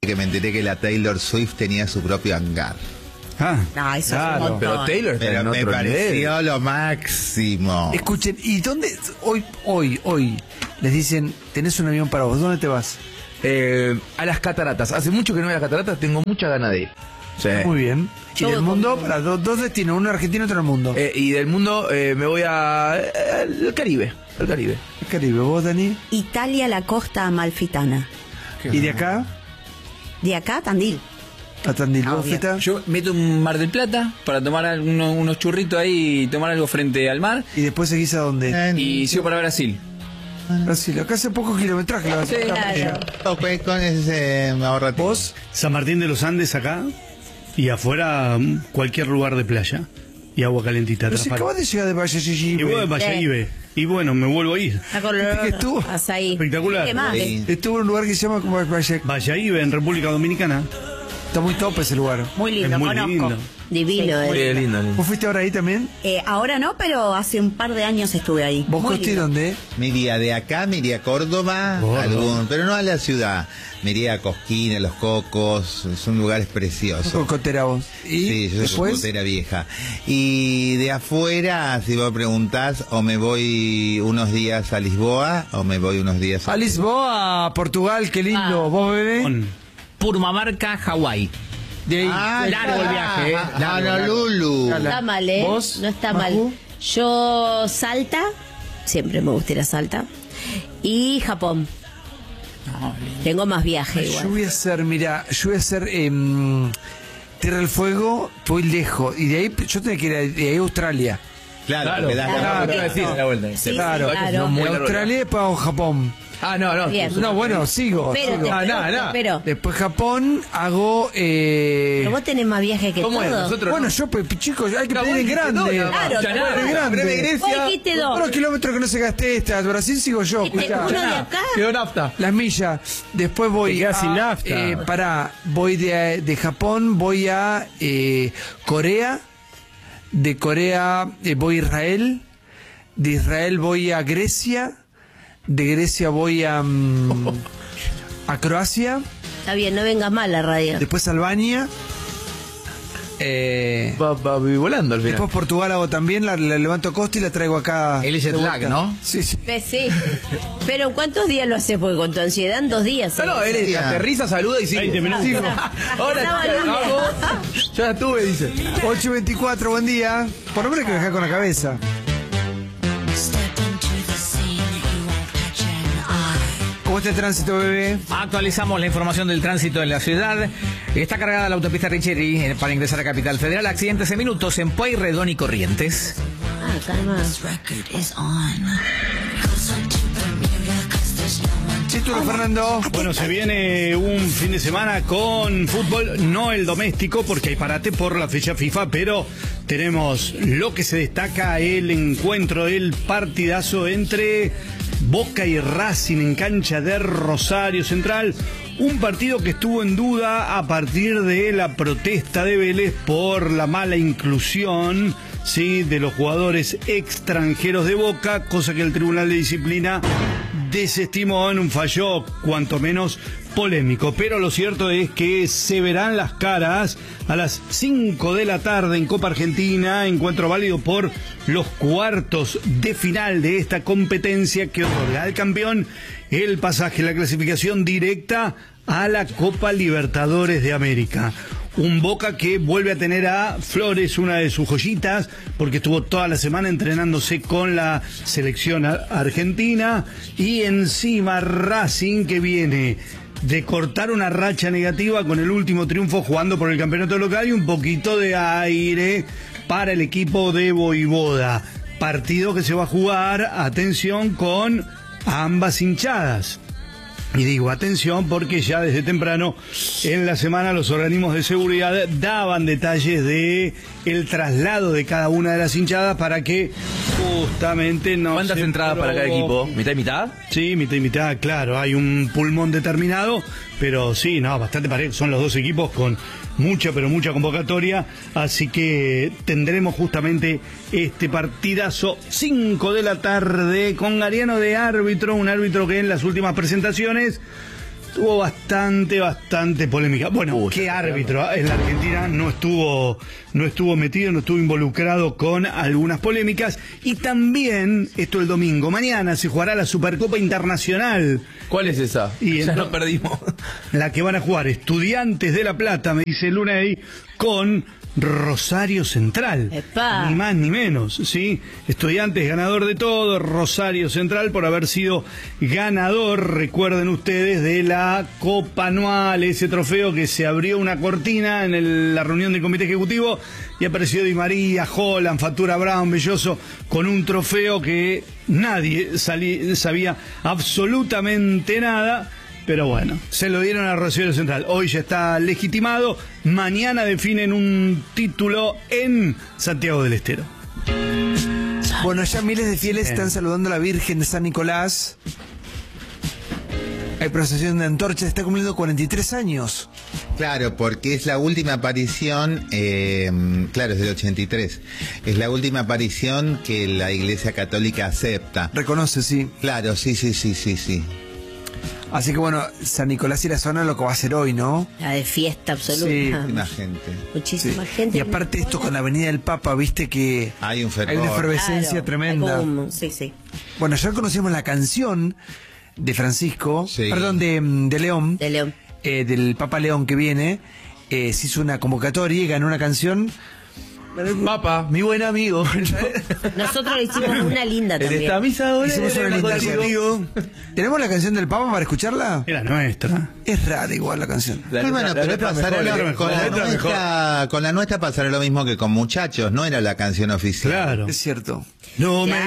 que me enteré que la Taylor Swift tenía su propio hangar. No, eso claro, es un montón. pero Taylor está Pero en me otro pareció nivel. lo máximo. Escuchen, ¿y dónde hoy les dicen, tenés un avión para vos, ¿dónde te vas? A las cataratas. Hace mucho que no voy a las cataratas, tengo mucha ganas de ir. Sí. Muy bien. ¿Y Yo del voy mundo? con- Para dos destinos, uno argentino y otro en el mundo. Y del mundo me voy al Caribe. Al Caribe. El Caribe, ¿vos, Dani? Italia, la costa amalfitana. ¿Y de acá? De acá, Tandil. A Tandil, ¿vos, Obvio. Feta? Yo meto un Mar del Plata para tomar unos churritos ahí y tomar algo frente al mar. ¿Y después seguís a dónde? Y sigo para Brasil. Brasil. Acá hace pocos kilometrajes. Sí, claro. Con ese me ahorra tiempo. ¿Vos? San Martín de los Andes acá y afuera cualquier lugar de playa y agua calentita. Pero si acabas de llegar de Valle Y voy a Valladolid y bueno, me vuelvo a ir. Está con ¿Qué estuvo? Azaí. Espectacular. ¿Qué más? Sí. Estuvo en un lugar que se llama como Valle. Valladolid en República Dominicana. Está muy top ese lugar. Muy lindo, Es muy conozco. lindo. Divino. Lindo, lindo. ¿Vos fuiste ahora ahí también? Ahora no, pero hace un par de años estuve ahí. ¿Vos, Muy Costi, lindo. dónde? Me iría de acá, me iría a Córdoba, pero no a la ciudad. Me iría a Cosquín, a Los Cocos, son lugares preciosos. Cocotera vos. ¿Y Sí, yo soy después? cocotera vieja. Y de afuera, si vos preguntás, o me voy unos días a Lisboa, o me voy unos días A Lisboa, Portugal, qué lindo. ¿Vos, bebé? Purmamarca, Hawái. De ahí. largo el viaje, Honolulu. No está mal, ¿eh? ¿Vos, No está Maju? mal. Yo, Salta, siempre me gusta ir a Salta. Y Japón. Tengo más viaje Yo igual. voy a hacer, mira, Tierra del Fuego, estoy lejos. Y de ahí, yo tengo que ir de ahí a Australia. Claro, me da Claro. te iba a decir, No. la vuelta. Sí, Claro. claro. Muy De largo. Australia para Japón. No. Bien. No, bueno, sigo. Pero sigo. pero Después Japón, hago... pero vos tenés más viaje que ¿Cómo es? todos. Nosotros Bueno, yo, pues, chicos, hay que No, pedir vos en dijiste grande. dos, nada más. Claro, Ya nada, pedir en grande. breve Grecia. Vos dijiste dos. Todos los kilómetros que no se gasté hasta Brasil sigo yo. escuchá. Uno de acá. Quedó nafta. Las millas. Después voy Te quedás a... sin nafta. voy de Japón, voy a Corea. De Corea voy a Israel. De Israel voy a Grecia. De Grecia voy a Croacia. Está bien, no vengas mal la radio. Después Albania. Va volando al final. Después Portugal hago también. La levanto a Costa y la traigo acá. El jet de lag, vuelta. ¿no? Sí, sí. Sí. Pero ¿cuántos días lo haces? Porque con tu ansiedad en 2 días. No, él Sí. aterriza, saluda y sigue. 20 minutos. Sigo. Ahora Estaba ya, lunes. vamos. Ya estuve, dice. 8:24, buen día. Por lo menos hay que dejar con la cabeza. ¿Cómo está el tránsito, bebé? Actualizamos la información del tránsito en la ciudad. Está cargada la autopista Richeri para ingresar a Capital Federal. Accidentes en minutos en Pueyrredón y Corrientes. Ah, calma. Título, Fernando. Bueno, se viene un fin de semana con fútbol, no el doméstico, porque hay parate por la fecha FIFA, pero tenemos lo que se destaca, el encuentro, el partidazo entre Boca y Racing en cancha de Rosario Central. Un partido que estuvo en duda a partir de la protesta de Vélez por la mala inclusión, sí, de los jugadores extranjeros de Boca, cosa que el Tribunal de Disciplina desestimó en un fallo cuanto menos polémico. Pero lo cierto es que se verán las caras a las 5 de la tarde en Copa Argentina, encuentro válido por los cuartos de final de esta competencia que otorga al campeón el pasaje, la clasificación directa a la Copa Libertadores de América. Un Boca que vuelve a tener a Flores, una de sus joyitas, porque estuvo toda la semana entrenándose con la selección argentina. Y encima Racing, que viene de cortar una racha negativa con el último triunfo jugando por el campeonato local y un poquito de aire para el equipo de Voivoda. Partido que se va a jugar, atención, con ambas hinchadas. Y digo atención porque ya desde temprano en la semana los organismos de seguridad daban detalles de el traslado de cada una de las hinchadas para que justamente no ¿Cuántas se entradas para cada equipo? provoque. ¿Mitad y mitad? Sí, mitad y mitad, claro, hay un pulmón determinado, pero sí, no, bastante parejo, son los dos equipos con mucha, pero mucha convocatoria, así que tendremos justamente este partidazo 5 de la tarde con Gariano de árbitro, un árbitro que en las últimas presentaciones tuvo bastante polémica. Bueno, ¿qué árbitro en la Argentina no estuvo metido, no estuvo involucrado con algunas polémicas? Y también, esto el domingo, mañana se jugará la Supercopa Internacional. ¿Cuál es esa? Y ya nos perdimos. La que van a jugar Estudiantes de La Plata, me dice Luney, con Rosario Central. ¡Epá! Ni más ni menos, ¿sí? Estudiantes ganador de todo, Rosario Central por haber sido ganador, recuerden ustedes, de la Copa Anual, ese trofeo que se abrió una cortina en la reunión del comité ejecutivo y apareció Di María, Holland, Fatura Brown, Belloso, con un trofeo que nadie sabía absolutamente nada. Pero bueno, se lo dieron a Rosario Central. Hoy ya está legitimado. Mañana definen un título en Santiago del Estero. Bueno, ya miles de fieles están saludando a la Virgen de San Nicolás. Hay procesión de antorchas, está cumpliendo 43 años. Claro, porque es la última aparición, claro, es del 83. Es la última aparición que la Iglesia Católica acepta. Reconoce, sí. Claro, sí. Así que bueno, San Nicolás y la zona lo que va a hacer hoy, ¿no? La de fiesta absoluta. Sí. Muchísima gente. Muchísima gente. Y aparte esto con la Avenida del Papa, viste que Hay un fervor. hay una efervescencia Claro, tremenda. hay como sí. Bueno, ayer conocimos la canción de Francisco, Sí. perdón, de León, De León. del Papa León que viene. Se hizo una convocatoria y ganó una canción. Papa. Mi buen amigo. Nosotros le hicimos una linda En también. esta misa ahora Hicimos una linda contigo. ¿Tenemos la canción del Papa para escucharla? Era nuestra. Es rara igual la canción. La Bueno, letra- la pero letra pasará mejor, lo- con, la la letra nuestra, con la nuestra pasará lo mismo que con Muchachos, no era la canción oficial. Claro. Es cierto. No me